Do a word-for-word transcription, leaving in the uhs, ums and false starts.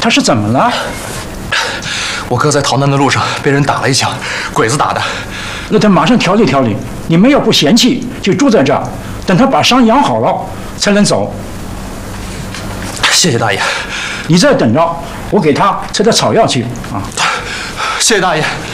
他是怎么了？ 我哥在逃难的路上被人打了一枪，鬼子打的。 那他马上调理调理，你们要不嫌弃，就住在这儿，等他把伤养好了才能走。 谢谢大爷。 你再等着，我给他吃点草药去啊。 谢谢大爷。